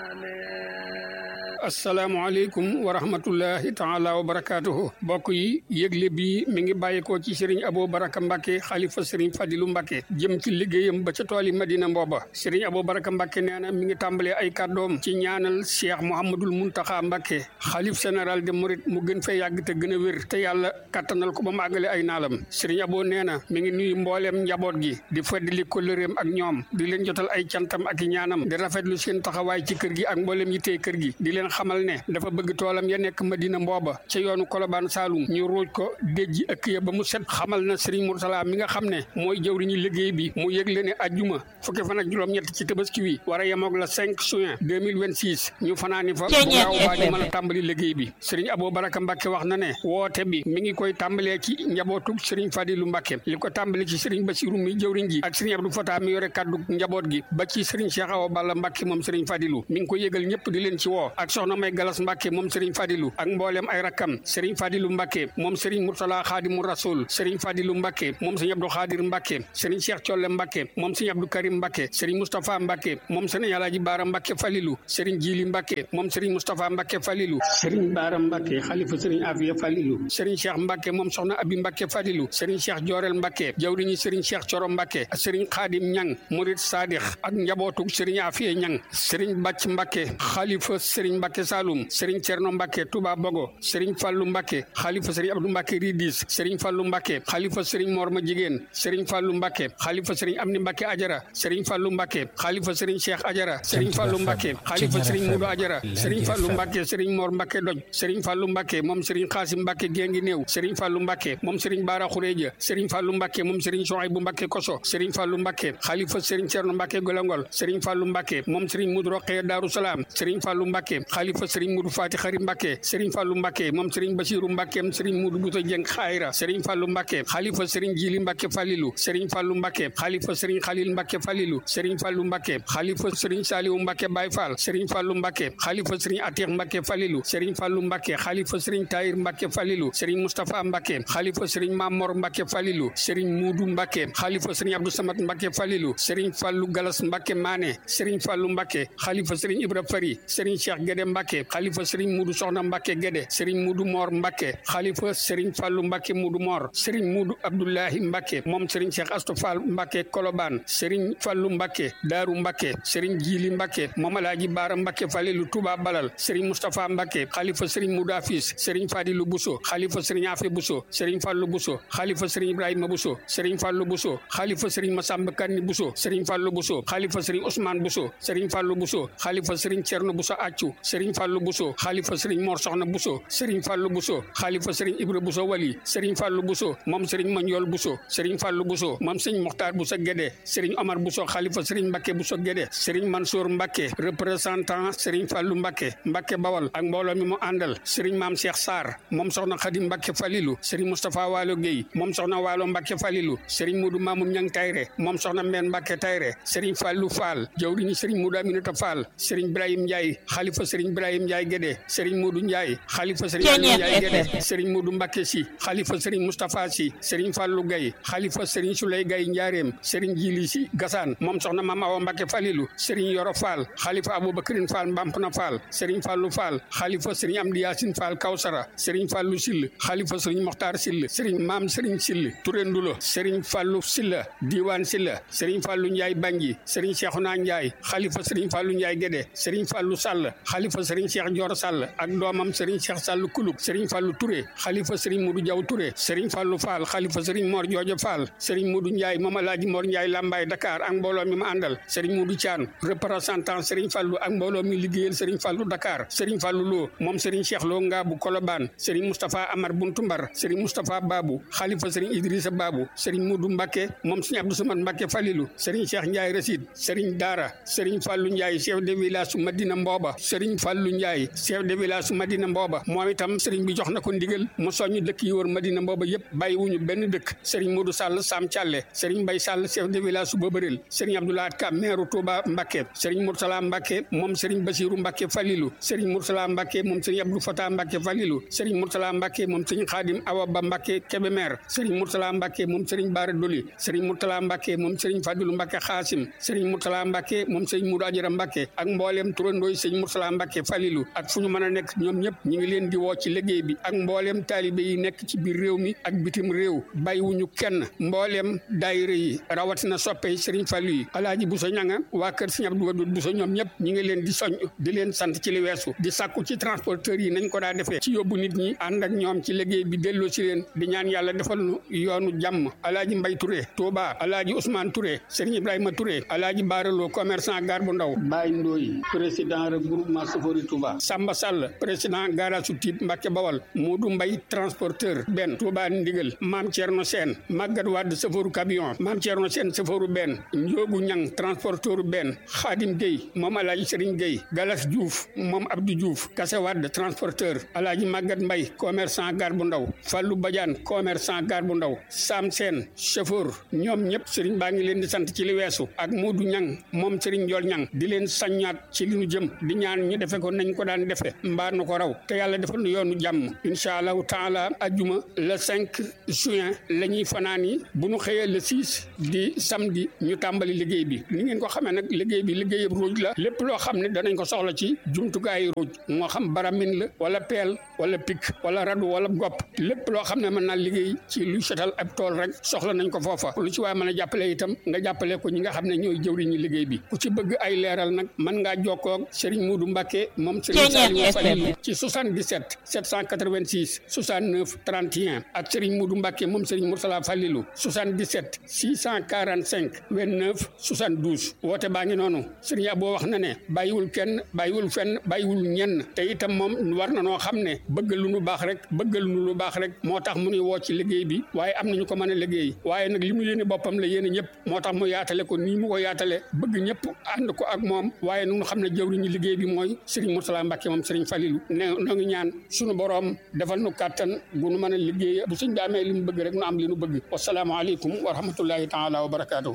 asalaamaaleykum wa rahmatullahi taala wa barakaatuhu mbokk yi yëgle bi mi ngi bàyyikoo ci Serigne Abo Baraka Mbacke xalifa Serigne Fadilou Mbacke jëm ci liggéeyam ba ca tooli Madina Mbooba Serigne Abo Baraka Mbacke nee na mi ngi tàmbalee ay kàddoom ci ñaanal Cheikh Mouhamadul Muntaxa Mbacke xalif général de Mouride mu gën fee yàgg te gën a wér te yàlla kattanal ko ba mu àggale ay naalam Serigne Abo nee na mi ngi nuyu mbooleem njaboot gi di feddali kóllëreem ak ñoom di leen jotal ay cantam ak i ñaanam di rafetlu seen taxawaay ci kër gi ak mbooleem yittee kër gi di leen xamal ne dafa bëgg toolam ya nekk Madina Mbooba ca yoonu Kolobaan Saalum ñu ruuj ko déjji ëkk ya ba mu set xamal na Serigne Mourtala mi nga xam ne mooy jëwriñu liggéey bi mu yëgle ne ajjuma fukki fan ak juróom-ñett ci tabaski wi war a yemoog la 5 juin 2026 ñu fanaani fa bu gaaw baa ñu mën a tàmbali liggéey bi Serigne Abo Baraka Mbacke wax na ne woote bi mi ngi koy tàmbalee ci njabootug Serigne Fadilou Mbacke li ko tàmbali ci Serigne Bassirou mi jëwriñ ji ak Serigne Abdou Fata mi yore kaddu njaboot gi ba ci Serigne Cheikh Awa Balla Mbacke moom Serigne Fadilou mi ngi ko yëgal ñëpp di leen ci woo ak soxna May Galas Mbacke moom Serigne Fadilou ak mboolem ay rakkam Serigne Fadilou Mbacke moom Serigne Mourtala Khadimou Rasoul Serigne Fadilou Mbacke moom Serigne Abdou Khadir Mbacke Serigne Cheikh Thiolle Mbacke moom Serigne Abdou Karim Mbacke Serigne Moustapha Mbacke moom Serigne Alhaji Bara Mbacke Falilou Serigne Djili Mbacke moom Serigne Moustapha Mbacke Falilou Serigne Bara Mbacke xalifa Serigne Afia Falilou Serigne Cheikh Mbacke moom soxna Abi Mbacke Falilou Serigne Cheikh Diorel Mbacke jawriñu Serigne Cheikh Thioro Mbacke Serigne Khadim Ñang Murid Sadikh ak njabootug Serigne Afia Ñang Serigne Bàcc Mbacke xalifa Serigne Mbacke Saloum Serigne Cerno Mbacke Touba Bogo Serigne Fallou Mbacke xalifa Serigne Abdou Mbacke Ridis Serigne Fallou Mbacke xalifa Serigne Morma Jigéen Serigne Fallou Mbacke xalifa Serigne Amni Mbacke Ajara Serigne Fallou Mbacke xalifa Serigne Cheikh Ajara Serigne Fallou Mbacke xalifa Serigne Moudou Ajara Serigne Fallou Mbacke Serigne Mor Mbacke Doj Serigne Fallou Mbacke moom Serigne Xaasim Mbacke Gengi Néew Serigne Fallou Mbacke moom Serigne Bara Khourédia Serigne Fallou Mbacke moom Serigne Souhaïbou Mbacke Koso Serigne Fallou Mbacke xalifa Serigne Cerno Mbacke Golongol Serigne Fallou Mbacke moom Serigne Moudou Rokhaya Darou Salam Serigne Fallou Mbacke xalifa Serigne Moudou Fati Khari Mbacke Serigne Fallou Mbacke moom Serigne Bassirou Mbacke Serigne Moudou Bouta Dieng Khayra Serigne Fallou Mbacke xalifa Serigne Djili Mbacke Falilou Serigne Fallou Mbacke xalifa Serigne Khalil Mbacke Falilou Serigne Fallou Mbacke xalifa Serigne Saliou Mbacke Baye Fall Serigne Fallou Mbacke xalifa Serigne Atikh Mbacke Falilou Serigne Fallou Mbacke xalifa Serigne Tahir Mbacke Falilou Serigne Moustapha Mbacke xalifa Serigne Mamor Mbacke Falilou Serigne Moudou Mbacke xalifa Serigne Abdou Samad Mbacke Falilou Serigne Fallou Galas Mbacke Mané Serigne Fallou Mbacke xalifa Serigne Ibra Fari Serigne Cheikh Guédé Mbacke xalifa Serigne Moudou Soxna Mbacke Guédé Serigne Moudou Mor Mbacke xalifa Serigne Fallou Mbacke Moudou Mor Serigne Moudou Abdoulahi Mbacke moom Serigne Cheikh Astou Fall Mbacke Kolobane Serigne Fallou Mbacke Darou Mbacke Serigne Djili Mbacke moom Alhaji Bara Mbacke Falilou Touba Balal Serigne Moustapha Mbacke xalifa Serigne Moudou Afis Serigne Fadilou Bousso xalifa Serigne Afé Bousso Serigne Fallou Bousso xalifa Serigne Ibrahima Bousso Serigne Fallou Bousso xalifa Serigne Massamba Kanni Bousso Serigne Fallou Bousso xalifa Serigne Ousmane Bousso Serigne Fallou Bousso xalifa Serigne Thierno Bousso Accu Serigne Fallou Bousso xalifa Serigne Mor Soxna Bousso Serigne Fallou Bousso xalifa Serigne Ibra Bousso Wali Serigne Fallou Bousso moom Serigne Mandiol Bousso Serigne Fallou Bousso moom Serigne Mokhtar Bousso Guédé Serigne Omar Bousso xalifa Serigne Mbacke Bousso Guédé Serigne Mansour Mbacke représentant Serigne Fallou Mbacke Mbacke Bawal ak mbooloo mi mu àndal Serigne Mame Cheikh Sarr moom soxna Khadim Mbacke Falilou Serigne Moustapha Walo Gueye moom soxna Walo Mbacke Falilou Serigne Moudou Mamoun Niang Tayre moom soxna Mbène Mbacke Tayre Serigne Fallou Fall jawriñu Serigne Moudou Aminata Fall Serigne Ibrahim Ndiaye xalifa Serigne Ibrahim Ndiaye Guédé Serigne Moudou Ndiaye xalifa Serigne Aliou Ndiaye Guédé Serigne Moudou Mbacke Sy xalifa Serigne Moustapha Sy Serigne Fallou Gaye xalifa Serigne Souley Gaye Ndiarème Serigne Djili Sy Gassane moom soxna Mame Awa Mbacke Falilou Serigne Yoro Fall xalifa Aboubacrine Fall Mbampna Fall Serigne Fallou Fall xalifa Serigne Amdi Yacine Fall Kawsara Serigne Fallou Sill xalifa Serigne Mokhtar Sill Serigne Mame Serigne Sill Touré Ndulo Serigne Fallou Silla Diwane Silla Serigne Fallou Ndiaye Bangui Serigne Cheikhouna Ndiaye xalifa Serigne Fallou Ndiaye Guédé Serigne Fallou Sall xalifa Serigne Cheikh Dior Sall ak doomam Serigne Cheikh Sall Kulub Serigne Fallou Touré xalifa Serigne Modou Diaw Touré Serigne Fallou Fall xalifa Serigne Mor Joojo Fall Serigne Modou Ndiaye moom Alaaji Mor Ndiaye Lambaye Dakar ak mbooloo mi ma àndal Serigne Modou Thian représentant Serigne Fallou ak mbooloo mi liggéeyal Serigne Fallou Dakar Serigne Fallou Lo moom Serigne Cheikh Lo Ngabou Kolobane Serigne Moustapha Amar Buntu Mbar Serigne Moustapha Babou xalifa Serigne Idrissa Babou Serigne Modou Mbacke moom Serigne Abdou Samad Mbacke Falilou Serigne Cheikh Ndiaye Rasid Serigne Dara Serigne Fallou Ndiaye chef de village su Madina Mboba Serigne Fallou Ndiaye chef de village Madina Mbooba moom itam sëriñ bi jox na ko ndigal mu soññ dëkk yi wër Madina Mbooba yëpp bàyyiwuñu benn dëkk sëriñ Modou Sall Sam Thialé sëriñ Mbaye Sall chef de village su Bobareel sëriñ Abdoulaye Ka maire Touba Mbacké sëriñ Mourtala Mbacké moom sëriñ Bassirou Mbacké Falilou sëriñ Mourtala Mbacké moom sëriñ Abdou Fatah Mbacké Falilou sëriñ Mourtala Mbacké moom sëriñ Khadim Awa Ba Mbacké Kébémer sëriñ Mourtala Mbacké moom sëriñ Bara Doli sëriñ Mourtala Mbacké moom sëriñ Fadilou Mbacké Khassim sëriñ Mourtala Mbacké moom sëriñ Moudou Adjara Mbacké ak mbooleem turandooy sëriñ Mourtala Mbacké Falilou ak fu ñu mën a nekk ñoom ñëpp ñu ngi leen di woo ci liggéey bi ak mbooleem taalibe yi nekk ci biir réew mi ak bitim réew bàyyiwuñu kenn mbooleem daayira yi rawatina soppe sëriñ Fallu yi Alaaji Bousso Ñanga waa kër sëriñ Abdou Wadoud Bousso ñoom ñëpp ñu ngi leen di soñ di leen sant ci li weesu di sàkku ci transporteurs yi nañ ko daa defee ci yóbbu nit ñi ànd ak ñoom ci liggéey bi delloo ci leen di ñaan yàlla defal nu yoonu jàmm Alaaji Mbay Touré Touba Alaaji Ousmane Touré sëriñ Ibrahima Touré Alaaji Baaraloo commerçant gare bu ndaw Baye Ndoy président regroupement Sofori Touba Samba Sall président garage su Tiib Mbàkke Bawal Modou Mbay transporteur benn Touba Ndigal Maam Thierno Sène Maguette Wade chauffeur camion Maam Thierno Sène chauffeur benn Njoogu Ñang transporteur benn Khadim Gueye moom Alaaji Serigne Gueye Galas Diouf moom Abdou Diouf Kassé Wade transporteur Alaaji Maguette Mbay commerçant gare bu ndaw Fallou Badiane commerçant gare bu ndaw Sam Sène chauffeur ñoom ñëpp Serigne baa ngi leen di sant ci li weesu ak Modou Ñang moom Serigne Ndiol Ñang di leen saññaat ci li nu jëm di ñaan ñu defe ko nañ ko daan defe mbaa nu ko raw te yàlla defal nu yoonu jàmm incha allahu taala ajjuma le 5 juin la ñuy fanaan yi bu nu xëyee le 6 di samedi ñu tàmbali liggéey bi ni ngeen ko xamee nag liggéey bi liggéeyab ruuj la lépp loo xam ne danañ ko soxla ci jumtukaayu ruuj moo xam baramin la wala peel wala pik wala radu wala gopp lépp loo xam ne mën naa liggéey ci luy setal ab tool rek soxla nañ ko foofa lu ci waaye mën a jàppale itam nga jàppale ko ñi nga xam ne ñooy jëwriñu liggéey bi ku ci bëgg ay leeral nag mën ngaa jokkoo ak Serigne Modou Mbacké moom Serigne Saliou Falilou ci 77 786 69 31 ak Serigne Modou Mbacké moom Serigne Mourtala Falilou 77 645 29 72 woote baa ngi noonu Serigne Abo wax na ne bàyyiwul kenn bàyyiwul fenn bàyyiwul ñenn te itam moom war na noo xam ne bëgg lu nu baax rek moo tax mu nuy woo ci liggéey bi waaye am nañu ko mën a liggéey waaye nag li mu yéene boppam la yéene ñëpp moo tax mu yaatale ko nii mu ko yaatale bëgg ñëpp ànd ko ak moom waaye nu xam ne jëwriñu liggéey bi mooy Serigne Mourtala Mbacké moom Serigne Falilou ne noo ngi ñaan sunu boroom defal nu kàttan bu nu mën a liggéey bu suñ bi amee li mu bëgg rek nu am li nu bëgg wassalaamu aleykum wa rahmatullahi taala wa barakaatuh